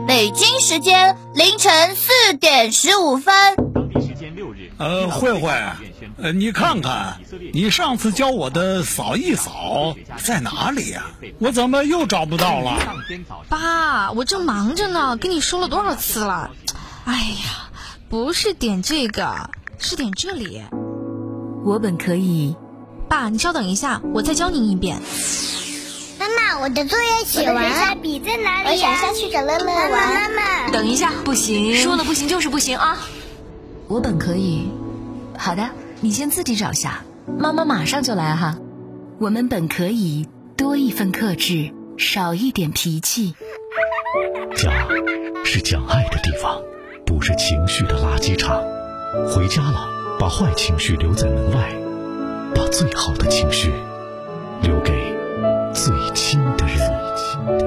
北京时间凌晨4点15分。 当地时间6日。 慧慧，你看看，你上次教我的扫一扫在哪里呀？我怎么又找不到了？ 爸，我正忙着呢，跟你说了多少次了？哎呀，不是点这个，是点这里。 我本可以。 爸，你稍等一下，我再教您一遍。 妈妈，我的作业写完了。我的下笔在哪里？我想下去找乐乐玩。妈妈， 等一下，不行， 说了不行就是不行啊！ 我本可以。好的，你先自己找下，妈妈马上就来哈。我们本可以多一份克制，少一点脾气。 家是讲爱的地方，不是情绪的垃圾场。回家了，把坏情绪留在门外，把最好的情绪留给最亲的人。